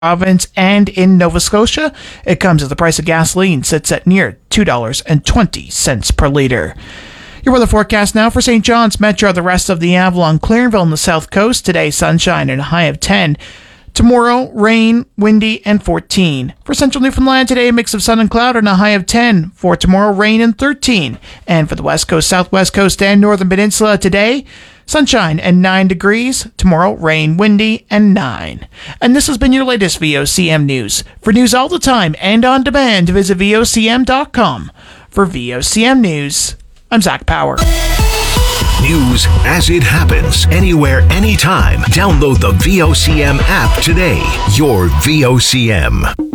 province and in Nova Scotia. It comes as the price of gasoline sits at near $2.20 per litre. Your weather forecast now for St. John's Metro, the rest of the Avalon, Clarenville, and the South Coast. Today, sunshine and a high of 10. Tomorrow, rain, windy, and 14. For Central Newfoundland today, a mix of sun and cloud and a high of 10. For tomorrow, rain and 13. And for the West Coast, Southwest Coast, and Northern Peninsula today, sunshine and 9 degrees. Tomorrow, rain, windy, and 9. And this has been your latest VOCM news. For news all the time and on demand, visit VOCM.com. For VOCM News, I'm Zach Power. News as it happens, anywhere, anytime. Download the VOCM app today. Your VOCM.